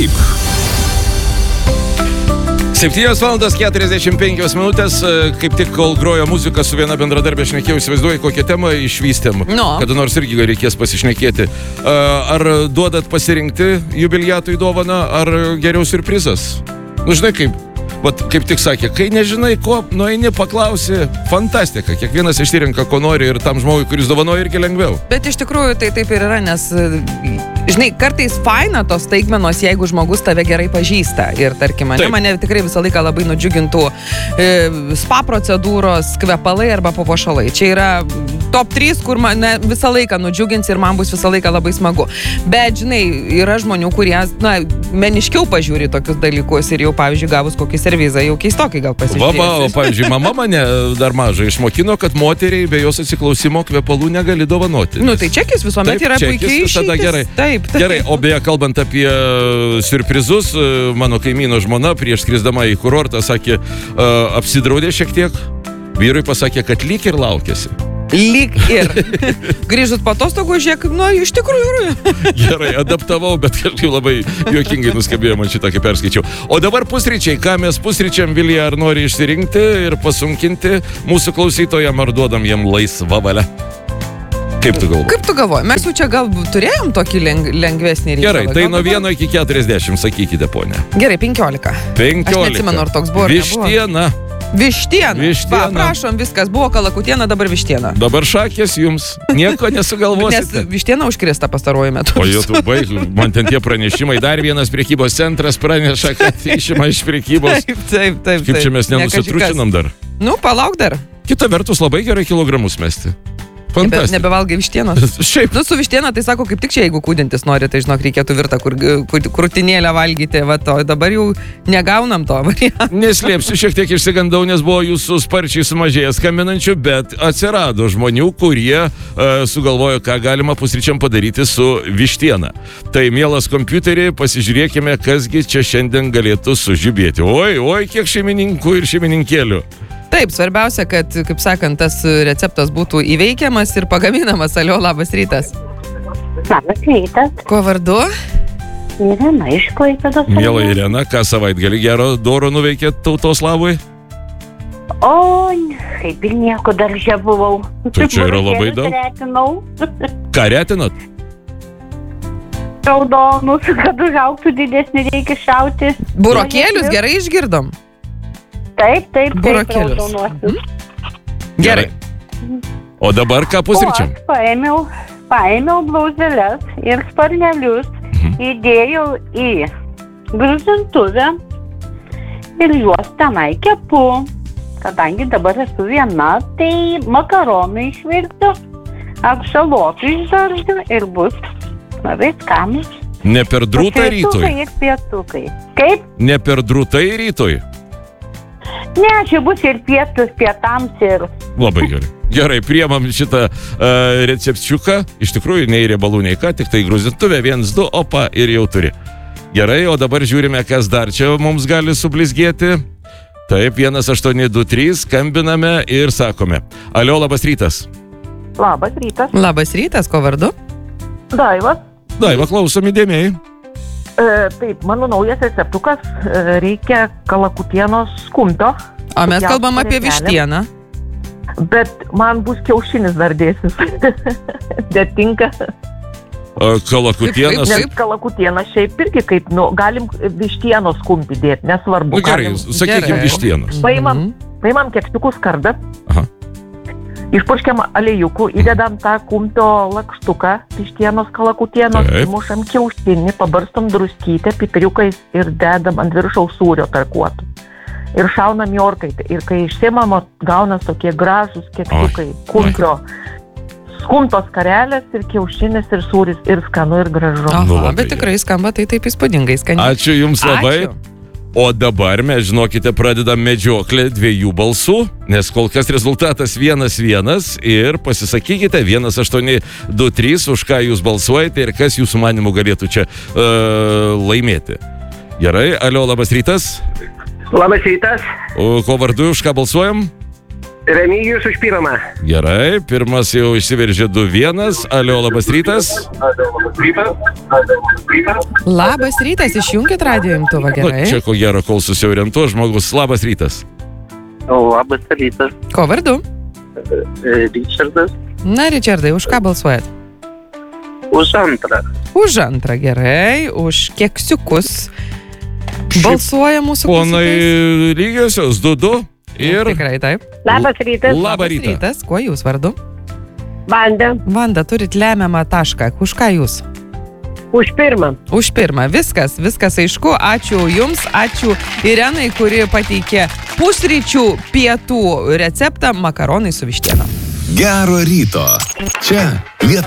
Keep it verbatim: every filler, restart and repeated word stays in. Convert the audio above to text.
Kaip? septynios valandos keturiasdešimt penkios minutės, kaip tik kol grojo muzika su viena bendradarbė šnekėjau, įsivaizduoju, kokią temą išvystėm, no. kada nors irgi reikės pasišnekėti. Ar duodat pasirinkti jubiliatui dovaną, ar geriau siurprizas? Nu, žinai kaip, vat, kaip tik sakė, kai nežinai ko, nueini, paklausi, fantastika, kiekvienas išsirenka, ko nori ir tam žmogui, kuris dovanoja, irgi lengviau. Bet iš tikrųjų tai taip ir yra, nes, žinai, kartais faina tos staigmenos, jeigu žmogus tave gerai pažįsta. Ir tarkim, mane, mane tikrai visą laiką labai nudžiugintų e, spa procedūros, kvepalai arba papuošalai. Čia yra top trys, kur mane visą laiką nudžiugins ir man bus visą laiką labai smagu. Bet, žinai, yra žmonių, kurie, na, meniškiau pažiūri tokius dalykus ir jau, pavyzdžiui, gavus kokį servizą, jau keistokai gal pasižiūrėsi. Va, va, o, pavyzdžiui, mama mane dar mažai išmokino, kad moteriai be jos atsiklausimo kvepalų negali dovanoti. Nu, tai čekis visuomet taip, yra puikiai išeitis. Gerai. Taip, taip. Gerai, o beje, kalbant apie siurprizus, mano kaimyno žmona prieš skrisdama į kurortą sakė, uh, apsidraudė šiek tiek, vyrui pasakė, kad lyg ir laukėsi. Lyg ir. Grįžus po atostogų, žiūrėk, nu, iš tikrųjų. Gerai, adaptavau, bet kažkaip labai juokingai nuskambėjo man šitą, kai perskaičiau. O dabar pusryčiai, ką mes pusryčiam, Vilija, ar nori išsirinkti ir pasunkinti mūsų klausytojam, ar duodam jiem laisvą valią? Kaip tu galvoji? Kaip tu galvoji? Mes jau čia gal turėjom tokį leng lengvesnį reikalą. Gerai, tai nuo vieno iki keturiasdešimt, sakykite, ponė. Gerai, penkiolika. penkiolika. Aš neatsimenu, ar toks buvo. Vištiena. Vištiena. Vištiena. Va, prašom, viskas. Buvo kalakutiena, dabar vištiena. Dabar šakės jums. Nieko nesugalvosite. Nes vištiena užkrėsta pastaruoju metu. O jau tu baig, man ten tie pranešimai. Dar vienas prekybos centras praneša, kad išima iš prekybos. Taip, taip, taip. Kaip čia mes nenusitručinam dar? Nu, palauk dar. Kita vertus, labai gerai kilogramus mesti. Nebe, nebevalgai vištienos. Šiaip. Nu, su vištiena, tai sako, kaip tik čia, jeigu kūdintis nori, tai žinok, reikėtų virtą kur, kur, krūtinėlę valgyti, va to. Dabar jau negaunam to variantą. Neslėpsiu, šiek tiek išsigandau, nes buvo jūsų sparčiai sumažėjęs skambinančių, bet atsirado žmonių, kurie uh, sugalvojo, ką galima pusryčiam padaryti su vištiena. Tai, mielas kompiuterį, pasižiūrėkime, kasgi čia šiandien galėtų sužibėti. Oi, oi, kiek šeimininkų ir šeimininkėlių. Taip, svarbiausia, kad, kaip sakant, tas receptas būtų įveikiamas ir pagaminamas. Alio, labas rytas. Labas rytas. Kuo vardu? Irena iš Klaipėdos. Miela Irena, ką savaitgalį gero doro nuveikėt tautos labui? O, kaip ir nieko darže buvau. Tai čia yra labai daug. Retinau. Ką retinat? Raudonus, kad užaugtų didesnį reikia šauti. Burokėlius, gerai išgirdom. Taip, taip, burokėlius. Taip, gerai. O dabar ką pusryčiam? O aš paėmiau, paėmiau blauzeles ir sparnelius, mhm. įdėjau į gruzintuvę ir juos tenai kepu. Kadangi dabar esu viena, tai makaronų išvirsiu, apšalotų išdaržiu ir bus labai skanus. Ne per drūtą rytoj? Ir pietukai. Kaip? Ne per drūtai rytoj? Ne, čia bus ir pietus, pietams ir... Labai gerai. Gerai, priemam šitą uh, recepčiuką. Iš tikrųjų, nei riebalų, nei ką, tik tai gruzintuvė, viens, du, opa, ir jau turi. Gerai, o dabar žiūrime, kas dar čia mums gali sublizgėti. Taip, vienas aštuoni du trys, skambiname ir sakome. Alio, labas rytas. Labas rytas. Labas rytas, ko vardu? Daiva. Daiva, klausom įdėmiai. E, taip, mano naujas receptukas, e, reikia kalakutienos kumpio. O mes kalbam apie vištieną. Bet man bus kiaušinis dar dėsis. Netinka. Kalakutienas. Nes kalakutienas šiaip irgi kaip, nu, galim vištienos kumpį dėti, nesvarbu. Nu, gerai, sakykime vištienos. Paimam, paimam keksiukų skardą. Aha. Išpurškiam aliejukų, įdedam tą kumpio lakštuką, vištienos kalakutienos, įmušam kiaušinį, pabarstom druskytę, pipiriukais ir dedam ant viršaus sūrio tarkuotų. Ir šaunam į orkaitę. Ir kai išsimamo, gaunas tokie gražus keksiukai, kumpio, skumtos karelės ir kiaušinis ir sūris ir skanu ir gražu. Aha, bet tikrai skamba tai taip įspūdingai skaniai. Ačiū jums labai. Ačiū. O dabar mes, žinokite, pradedam medžioklę dviejų balsų, nes kol kas rezultatas vienas vienas ir pasisakykite vienas aštuoni du trys, už ką jūs balsuojate ir kas jūsų manimų galėtų čia uh, laimėti. Gerai, alio, labas rytas. Labas rytas. O ko vardu, už ką balsuojam? Remigijus už pirmą. Gerai, pirmas jau išsiveržė du vienas. Alio, labas rytas. Labas rytas, išjunkit radijo imtuvą, Nu, gerai. čia ko gero, kol susiorientuo žmogus. Labas rytas. Labas rytas. Ko vardu? Richardas. Na, Richardai, už ką balsuojat? Už antrą. Už antrą, gerai. Už keksiukus balsuoja mūsų Ponai klausytojai. lygiosios, du du. Ir Tikrai taip. Labas rytas. labą rytą. Rytas, kuo jūs vardu? Vanda. Vanda, turit lemiamą tašką. Už ką jūs? Už pirmą. Už pirmą. Viskas, viskas aišku. Ačiū Jums, ačiū Irenai, kuri pateikė pusryčių pietų receptą makaronai su vištiena. Gero ryto. Čia Lietuvos